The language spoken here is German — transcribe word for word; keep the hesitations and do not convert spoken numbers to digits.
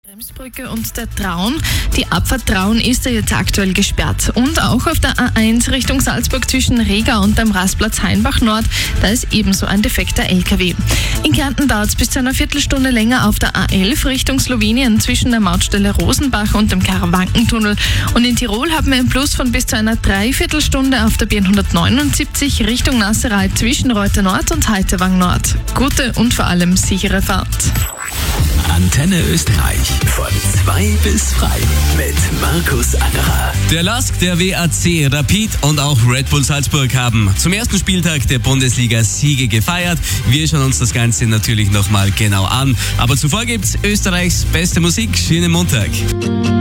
Bremsbrücke und der Traun. Die Abfahrt Traun ist ja jetzt aktuell gesperrt. Und auch auf der A eins Richtung Salzburg zwischen Rega und dem Rastplatz Hainbach Nord, da ist ebenso ein defekter L K W. In Kärnten dauert es bis zu einer Viertelstunde länger auf der A elf Richtung Slowenien zwischen der Mautstelle Rosenbach und dem Karawankentunnel. Und in Tirol haben wir ein Plus von bis zu einer Dreiviertelstunde auf der B hundertneunundsiebzig Richtung Nasserei zwischen Reuter Nord und Heiterwang Nord. Gute und vor allem sichere Fahrt. Antenne Österreich von zwei bis frei mit Markus Angerer. Der Lask, der W A C, Rapid und auch Red Bull Salzburg haben zum ersten Spieltag der Bundesliga Siege gefeiert. Wir schauen uns das Ganze natürlich nochmal genau an. Aber zuvor gibt's Österreichs beste Musik. Schönen Montag.